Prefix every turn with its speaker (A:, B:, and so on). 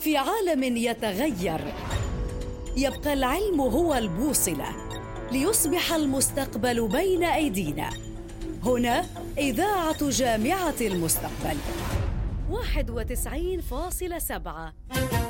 A: في عالم يتغير يبقى العلم هو البوصلة ليصبح المستقبل بين أيدينا. هنا إذاعة جامعة المستقبل 91.7.